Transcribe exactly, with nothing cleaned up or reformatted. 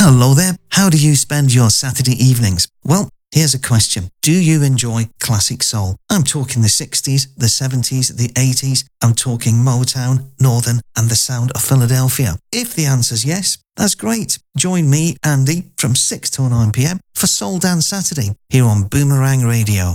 Hello there. How do you spend your Saturday evenings? Well, here's a question. Do you enjoy classic soul? I'm talking the sixties, the seventies, the eighties. I'm talking Motown, Northern, and the sound of Philadelphia. If the answer's yes, that's great. Join me, Andy, from six till nine p m for Soul Dance Saturday here on Boomerang Radio.